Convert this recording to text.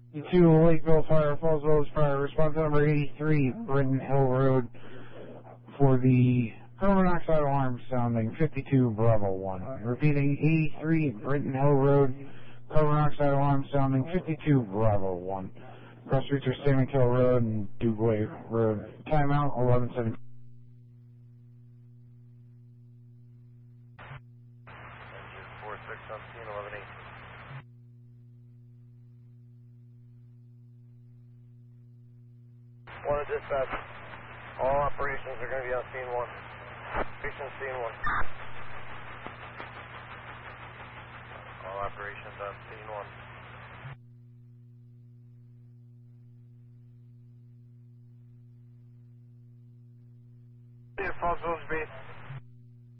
To Lakeville Fire, Falls Village Fire, response number 83, Britton Hill Road, for the carbon monoxide alarm sounding 52 Bravo 1. Repeating, 83, Britton Hill Road, carbon monoxide alarm sounding 52 Bravo 1. Cross streets are Salmon Kill Road and Dugway Road. Timeout, 11:17. 46 on scene, 11-8. One to dispatch. All operations are going to be on scene 1. Operation scene 1. All operations on scene 1. Falls Village Base.